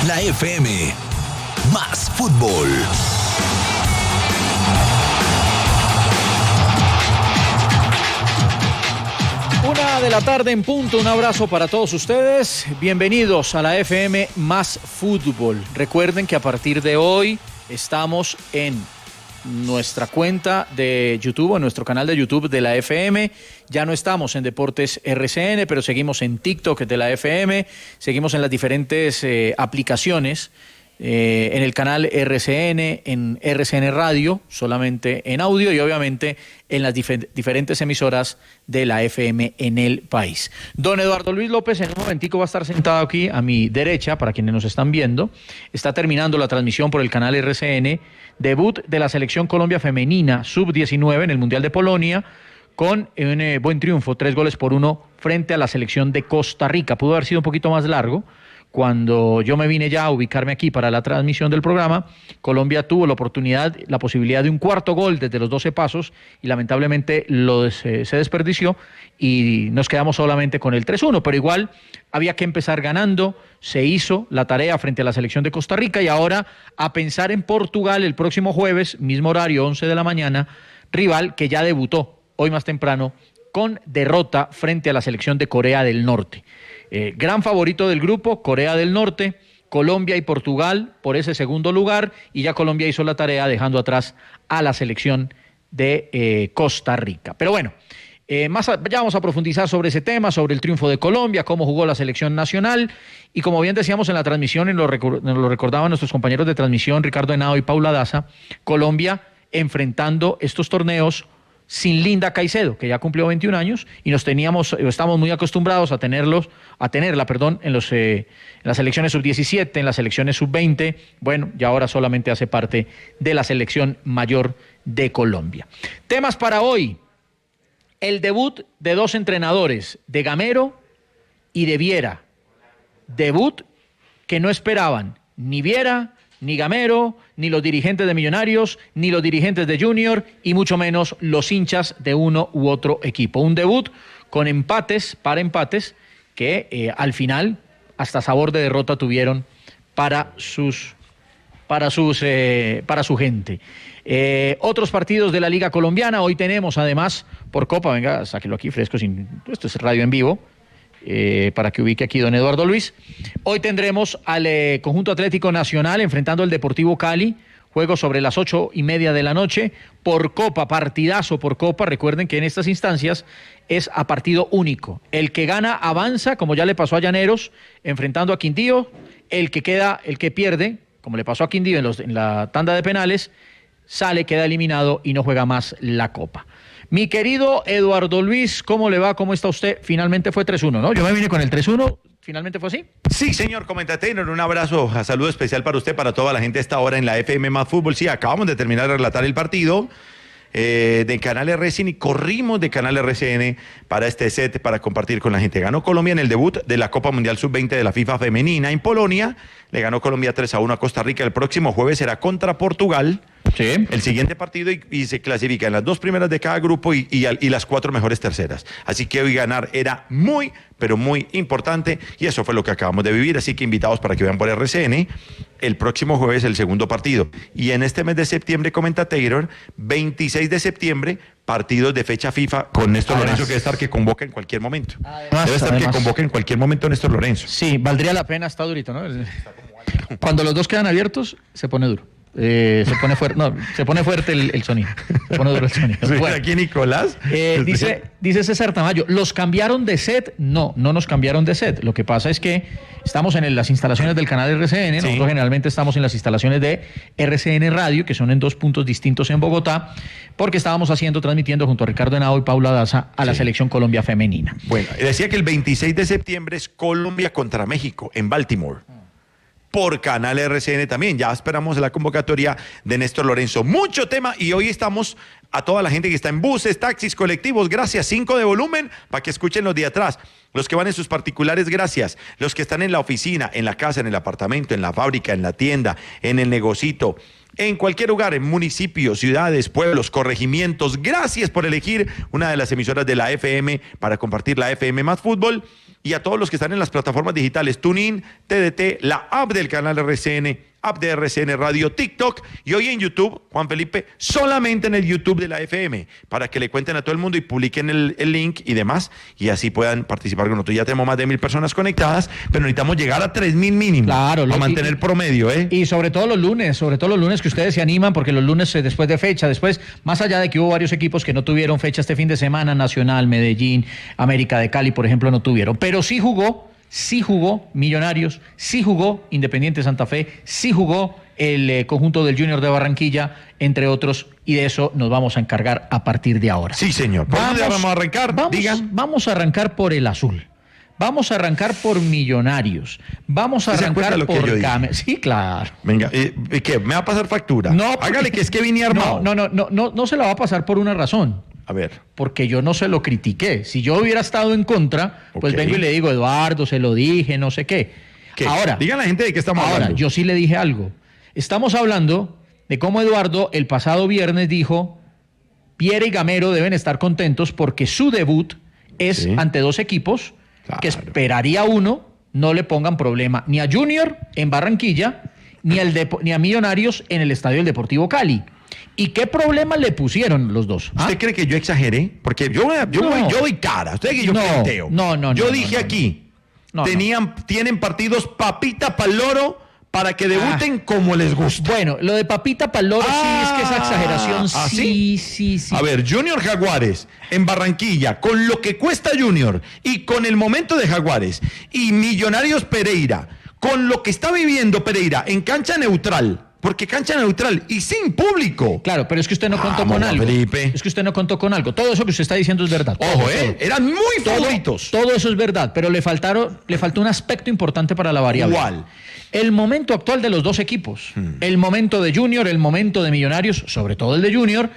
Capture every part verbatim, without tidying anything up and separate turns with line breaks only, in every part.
la F M. Más fútbol.
Una de la tarde en punto, un abrazo para todos ustedes. Bienvenidos a la F M Más Fútbol. Recuerden que a partir de hoy estamos en nuestra cuenta de YouTube, en nuestro canal de YouTube de la F M. Ya no estamos en Deportes R C N, pero seguimos en TikTok de la F M, seguimos en las diferentes eh, aplicaciones, eh, en el canal R C N, en R C N Radio, solamente en audio, y obviamente en las dif- diferentes emisoras de la F M en el país. Don Eduardo Luis López en un momentico va a estar sentado aquí a mi derecha, para quienes nos están viendo. Está terminando la transmisión por el canal R C N, debut de la selección Colombia femenina sub diecinueve en el Mundial de Polonia, con un eh, buen triunfo, tres goles por uno frente a la selección de Costa Rica. Pudo haber sido un poquito más largo. Cuando yo me vine ya a ubicarme aquí para la transmisión del programa, Colombia tuvo la oportunidad, la posibilidad de un cuarto gol desde los doce pasos y lamentablemente lo des, eh, se desperdició y nos quedamos solamente con el tres uno, pero igual había que empezar ganando. Se hizo la tarea frente a la selección de Costa Rica y ahora a pensar en Portugal el próximo jueves, mismo horario, once de la mañana, rival que ya debutó hoy más temprano con derrota frente a la selección de Corea del Norte. Eh, gran favorito del grupo, Corea del Norte, Colombia y Portugal por ese segundo lugar, y ya Colombia hizo la tarea dejando atrás a la selección de eh, Costa Rica. Pero bueno, eh, más a, ya vamos a profundizar sobre ese tema, sobre el triunfo de Colombia, cómo jugó la selección nacional, y como bien decíamos en la transmisión, y lo, recor- nos lo recordaban nuestros compañeros de transmisión, Ricardo Henao y Paula Daza, Colombia enfrentando estos torneos sin Linda Caicedo, que ya cumplió veintiún años, y nos teníamos, estamos muy acostumbrados a tenerlos, a tenerla, perdón, en los eh, en las selecciones sub diecisiete, en las selecciones sub veinte, bueno, y ahora solamente hace parte de la selección mayor de Colombia. Temas para hoy: el debut de dos entrenadores, de Gamero y de Viera. Debut que no esperaban ni Viera, ni Gamero, ni los dirigentes de Millonarios, ni los dirigentes de Junior, y mucho menos los hinchas de uno u otro equipo. Un debut con empates, para empates, que eh, al final hasta sabor de derrota tuvieron para sus, para sus, eh, para su gente. Eh, otros partidos de la Liga Colombiana. Hoy tenemos además por Copa, venga, sáquelo aquí fresco, sin, esto es radio en vivo. Eh, para que ubique aquí don Eduardo Luis. Hoy tendremos al eh, conjunto Atlético Nacional enfrentando al Deportivo Cali, juego sobre las ocho y media de la noche, por Copa, partidazo por Copa. Recuerden que en estas instancias es a partido único. El que gana avanza, como ya le pasó a Llaneros enfrentando a Quindío. El que queda, el que pierde, como le pasó a Quindío en, los, en la tanda de penales, sale, queda eliminado y no juega más la Copa. Mi querido Eduardo Luis, ¿cómo le va? ¿Cómo está usted? Finalmente fue tres uno, ¿no? Yo me vine con el tres uno, ¿finalmente fue así?
Sí, señor comentatero, un abrazo, un saludo especial para usted, para toda la gente a esta hora en la F M Más Fútbol. Sí, acabamos de terminar de relatar el partido eh, de Canal R C N y corrimos de Canal R C N para este set, para compartir con la gente. Ganó Colombia en el debut de la Copa Mundial sub veinte de la FIFA femenina en Polonia. Le ganó Colombia tres a uno a Costa Rica. El próximo jueves será contra Portugal. Sí. El siguiente partido y, y se clasifica en las dos primeras de cada grupo y, y, y las cuatro mejores terceras. Así que hoy ganar era muy, pero muy importante, y eso fue lo que acabamos de vivir. Así que invitados para que vean por R C N el próximo jueves el segundo partido. Y en este mes de septiembre, comentator, veintiséis de septiembre, partidos de fecha FIFA con Néstor además, Lorenzo, que debe estar que convoca en cualquier momento. Además, debe estar además, que convoca en cualquier momento Néstor Lorenzo.
Sí, valdría la pena, está durito, ¿no? Cuando los dos quedan abiertos, se pone duro. Eh, se pone fuerte, no, se pone fuerte el, el sonido. Se pone duro el sonido.
Bueno, aquí Nicolás.
Eh, dice, dice César Tamayo, ¿los cambiaron de set? No, no nos cambiaron de set. Lo que pasa es que estamos en el, las instalaciones del canal R C N. Sí. Nosotros generalmente estamos en las instalaciones de R C N Radio, que son en dos puntos distintos en Bogotá, porque estábamos haciendo, transmitiendo junto a Ricardo Henao y Paula Daza a la sí. selección Colombia femenina.
Bueno, decía que el veintiséis de septiembre es Colombia contra México en Baltimore. Por Canal R C N también. Ya esperamos la convocatoria de Néstor Lorenzo. Mucho tema, y hoy estamos a toda la gente que está en buses, taxis, colectivos. Gracias, cinco de volumen para que escuchen los de atrás. Los que van en sus particulares, gracias. Los que están en la oficina, en la casa, en el apartamento, en la fábrica, en la tienda, en el negocito, en cualquier lugar, en municipios, ciudades, pueblos, corregimientos. Gracias por elegir una de las emisoras de la F M para compartir la F M Más Fútbol. y a todos los que están en las plataformas digitales, TuneIn, T D T, la app del canal R C N, app de R C N Radio, TikTok y hoy en YouTube, Juan Felipe, solamente en el YouTube de la F M, para que le cuenten a todo el mundo y publiquen el, el link y demás, y así puedan participar con nosotros. Ya tenemos más de mil personas conectadas, pero necesitamos llegar a tres mil mínimo,
claro,
para mantener el promedio, ¿eh?
Y sobre todo los lunes, sobre todo los lunes que ustedes se animan, porque los lunes eh, después de fecha, después, más allá de que hubo varios equipos que no tuvieron fecha este fin de semana, Nacional, Medellín, América de Cali, por ejemplo, no tuvieron, pero sí jugó Sí jugó Millonarios, sí jugó Independiente Santa Fe, sí jugó el eh, conjunto del Junior de Barranquilla, entre otros, y de eso nos vamos a encargar a partir de ahora.
Sí, señor. ¿Por dónde vamos a arrancar?
Vamos,
Digan.
Vamos a arrancar por el azul. Vamos a arrancar por Millonarios. Vamos a arrancar por Game. Sí, claro.
Venga, eh, ¿qué? ¿Me va a pasar factura?
No, porque...
hágale que es que vine armado.
No, no, no, no, no, no se la va a pasar por una razón.
A ver.
Porque yo no se lo critiqué. Si yo hubiera estado en contra, pues okay. vengo y le digo, Eduardo, se lo dije, no sé qué.
¿Qué?
Ahora,
digan a la gente de qué estamos
ahora,
hablando.
Yo sí le dije algo. Estamos hablando de cómo Eduardo el pasado viernes dijo, Piera y Gamero deben estar contentos porque su debut es sí. ante dos equipos claro. que esperaría uno no le pongan problema ni a Junior en Barranquilla, ni, al Depo- ni a Millonarios en el Estadio del Deportivo Cali. ¿Y qué problema le pusieron los dos?
¿Ah? ¿Usted cree que yo exageré? Porque yo, yo,
no.
yo doy cara. ¿Usted cree que yo
no,
planteo?
No, no, no.
Yo
no,
dije
no,
aquí,
no,
tenían,
no.
tienen partidos papita pa'l loro para que debuten ah. como les gusta.
Bueno, lo de papita pa'l loro ah. sí es que esa exageración
¿Ah,
sí, sí, sí.
A ver, Junior Jaguares en Barranquilla, con lo que cuesta Junior y con el momento de Jaguares, y Millonarios Pereira, con lo que está viviendo Pereira en cancha neutral. Porque cancha neutral y sin público.
Claro, pero es que usted no contó Vamos, con algo.
Felipe.
Es que usted no contó con algo. Todo eso que usted está diciendo es verdad.
Ojo, todo, eh. Todo. Eran muy favoritos.
Todo, todo eso es verdad, pero le faltaron, le faltó un aspecto importante para la variable.
¿Cuál?
El momento actual de los dos equipos. Hmm. El momento de Junior, el momento de Millonarios, sobre todo el de Junior,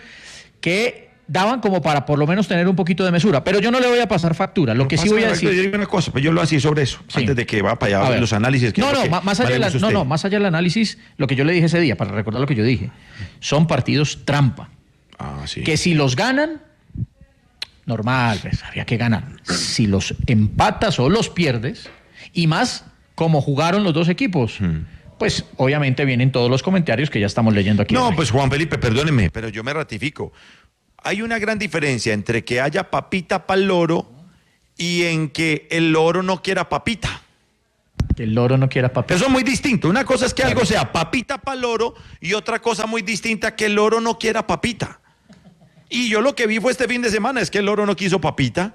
que daban como para por lo menos tener un poquito de mesura. Pero yo no le voy a pasar factura. Lo no que sí voy a decir...
Yo digo una cosa, pero yo lo hacía sobre eso, sí. antes de que va para allá los análisis. Que
no, no, más allá, la, no, no, más allá del análisis, lo que yo le dije ese día, para recordar lo que yo dije, son partidos trampa.
Ah, sí.
Que si los ganan, normal, pues, había que ganar. Si los empatas o los pierdes, y más como jugaron los dos equipos... Hmm. Pues obviamente vienen todos los comentarios que ya estamos leyendo aquí.
No, hoy. Pues Juan Felipe, perdóneme, pero yo me ratifico. Hay una gran diferencia entre que haya papita para el loro y en que el loro no quiera papita.
Que el loro no quiera papita.
Eso es muy distinto. Una cosa es que algo sea papita para el loro y otra cosa muy distinta que el loro no quiera papita. Y yo lo que vi fue este fin de semana es que el loro no quiso papita.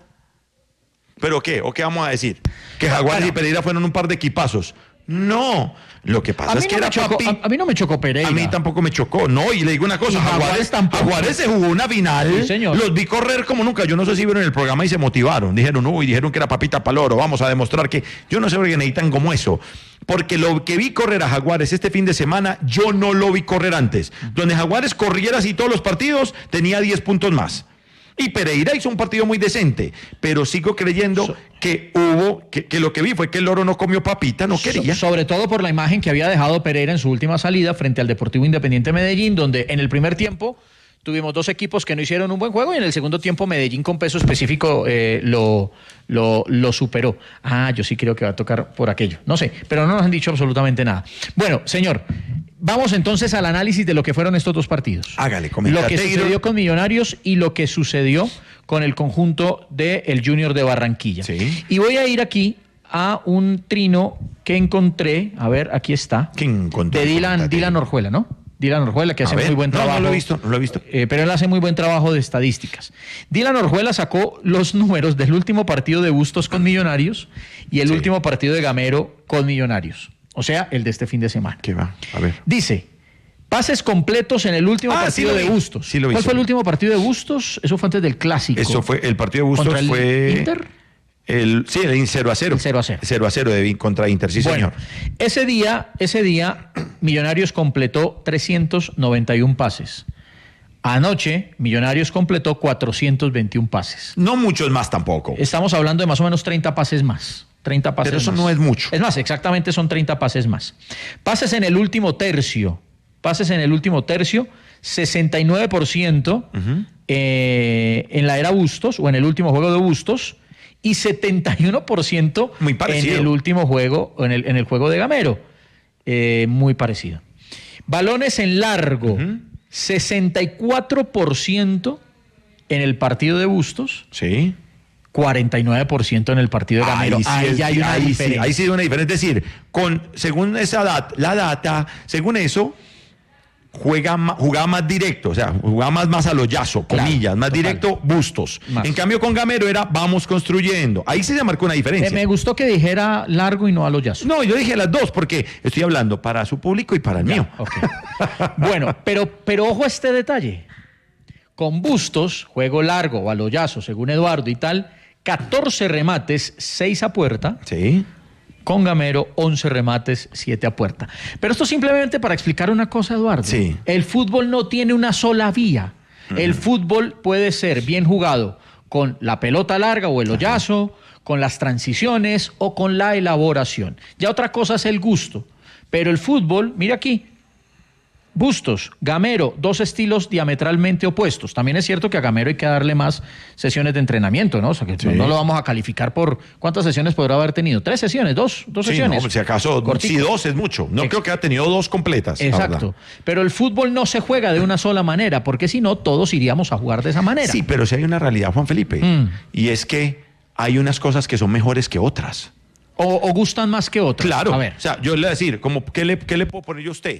¿Pero qué? ¿O qué vamos a decir? ¿Que Jaguares y Pereira fueron un par de equipazos? No, lo que pasa es que
no
era
chocó,
papi.
A, a mí no me chocó Pereira.
A mí tampoco me chocó, no, y le digo una cosa, Jaguares, Jaguares se jugó una final,
sí, señor.
Los vi correr como nunca, yo no sé si vieron el programa y se motivaron, dijeron, uy, dijeron que era papita paloro, vamos a demostrar que, yo no sé por qué necesitan como eso, porque lo que vi correr a Jaguares este fin de semana, yo no lo vi correr antes, donde Jaguares corriera así todos los partidos, tenía diez puntos más. Y Pereira hizo un partido muy decente, pero sigo creyendo so, que hubo, que, que lo que vi fue que el loro no comió papita, no quería.
So, sobre todo por la imagen que había dejado Pereira en su última salida frente al Deportivo Independiente Medellín, donde en el primer tiempo tuvimos dos equipos que no hicieron un buen juego y en el segundo tiempo Medellín con peso específico eh, lo, lo, lo superó. Ah, yo sí creo que va a tocar por aquello. No sé, pero no nos han dicho absolutamente nada. Bueno, señor, vamos entonces al análisis de lo que fueron estos dos partidos.
Hágale, comenta.
Lo que sucedió con Millonarios y lo que sucedió con el conjunto del Junior de Barranquilla.
Sí.
Y voy a ir aquí a un trino que encontré, a ver, aquí está.
¿Qué encontró?
De Dylan, Dylan Orjuela, ¿no? Dylan Orjuela, que
a
hace
ver,
muy buen trabajo.
No, no lo he visto, no lo he visto.
Eh, pero él hace muy buen trabajo de estadísticas. Dylan Orjuela sacó los números del último partido de Bustos con Millonarios y el sí. último partido de Gamero con Millonarios. O sea, el de este fin de semana.
¿Qué va? A ver.
Dice, pases completos en el último ah, partido
sí
de Bustos.
Sí lo vi,
¿Cuál
sí.
fue el último partido de Bustos? Eso fue antes del Clásico.
Eso fue, el partido de Bustos
¿Contra el
fue...
Inter?
El, sí, el cero a cero.
El cero a cero.
cero a cero de contra Inter, sí,
bueno,
señor.
Ese día, ese día, Millonarios completó trescientos noventa y un pases. Anoche, Millonarios completó cuatrocientos veintiún pases.
No muchos más tampoco.
Estamos hablando de más o menos treinta pases más. treinta pases
Pero eso
más.
no es mucho.
Es más, exactamente son treinta pases más. Pases en el último tercio. Pases en el último tercio, sesenta y nueve por ciento uh-huh. eh, en la era Bustos o en el último juego de Bustos. y setenta y uno por ciento
muy parecido
en el último juego, en el, en el juego de Gamero. Eh, muy parecido. Balones en largo, uh-huh. sesenta y cuatro por ciento en el partido de Bustos.
Sí.
cuarenta y nueve por ciento en el partido de Gamero.
Ahí sí,
ahí
es,
hay una
ahí
diferencia.
Sí, ahí sí hay una diferencia. Es decir, con, según esa data, la data, según eso, juega más, jugaba más directo, o sea, jugaba más, más a lo yazo, comillas, claro, más total. Directo, Bustos. Más. En cambio, con Gamero era vamos construyendo. Ahí sí se marcó una diferencia.
Me, me gustó que dijera largo y no a lo yazo.
No, yo dije las dos, porque estoy hablando para su público y para el ya, mío.
Okay. Bueno, pero, pero ojo a este detalle. Con Bustos, juego largo o a lo yazo, según Eduardo y tal, catorce remates, seis a puerta.
Sí.
Con Gamero, once remates, siete a puerta. Pero esto simplemente para explicar una cosa, Eduardo.
Sí.
El fútbol no tiene una sola vía. Uh-huh. El fútbol puede ser bien jugado con la pelota larga o el hoyazo, uh-huh. con las transiciones o con la elaboración. Ya otra cosa es el gusto. Pero el fútbol, mira aquí, Bustos, Gamero, dos estilos diametralmente opuestos. También es cierto que a Gamero hay que darle más sesiones de entrenamiento, ¿no? O sea, que sí. no lo vamos a calificar por cuántas sesiones podrá haber tenido. ¿Tres sesiones? ¿Dos? ¿Dos
sí,
sesiones?
No, si acaso, Cortico. Sí, dos es mucho. No Ex- creo que haya tenido dos completas.
Exacto. Pero el fútbol no se juega de una sola manera, porque si no, todos iríamos a jugar de esa manera.
Sí, pero sí hay una realidad, Juan Felipe, mm. y es que hay unas cosas que son mejores que otras.
O, o gustan más que otras.
Claro.
A ver.
O sea, yo le voy a decir, como, ¿qué, le, ¿qué le puedo poner yo a usted?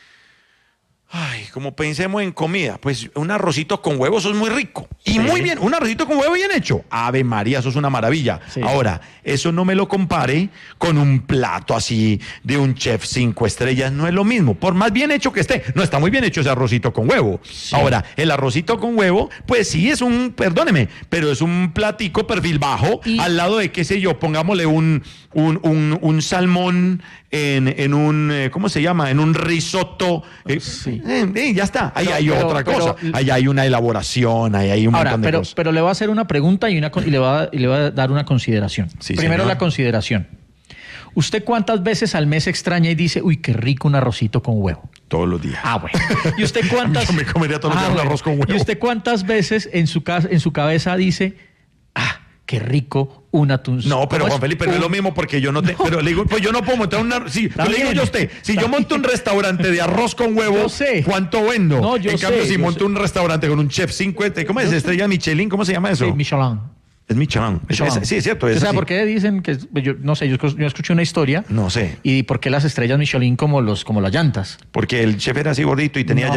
Ay, como pensemos en comida, pues un arrocito con huevo, eso es muy rico. Y sí. muy bien, un arrocito con huevo bien hecho. Ave María, eso es una maravilla. Sí. Ahora, eso no me lo compare con un plato así de un chef cinco estrellas, no es lo mismo. Por más bien hecho que esté, no está muy bien hecho ese arrocito con huevo. Sí. Ahora, el arrocito con huevo, pues sí es un, perdóneme, pero es un platico perfil bajo, y... al lado de, qué sé yo, pongámosle un, un, un, un salmón en, en un, ¿cómo se llama? En un risotto. Eh, sí. Eh, eh, ya está, ahí pero, hay pero, otra pero, cosa, ahí hay una elaboración, ahí hay un
ahora,
montón de
pero,
cosas.
Pero le voy a hacer una pregunta y, una, y, le va a, y le voy a dar una consideración. Sí, Primero señor. La consideración. ¿Usted cuántas veces al mes extraña y dice, uy, qué rico un arrocito con huevo?
Todos los días.
Ah, bueno. ¿Y usted cuántas?
Yo me comería todos los días ah, un arroz con huevo.
¿Y usted cuántas veces en su, casa, en su cabeza dice, ah, qué rico un atún?
No, pero Juan Felipe, un... no es lo mismo porque yo no te... No. Pero le digo, pues yo no puedo montar una... Sí, pero le digo yo a usted, si yo monto un restaurante de arroz con huevo, sé. ¿cuánto vendo?
No, yo
en cambio,
sé,
si monto sé. un restaurante con un chef cincuenta, ¿cómo es? Estrella Michelin, ¿cómo se llama eso?
Sí, Michelin.
Es Michelin.
Michelin.
Es, sí, es cierto. Es
o sea,
así.
¿por qué dicen que...? Yo, no sé, yo, yo escuché una historia.
No sé.
¿Y por qué las estrellas Michelin como, los, como las llantas?
Porque el chef era así gordito y tenía... No.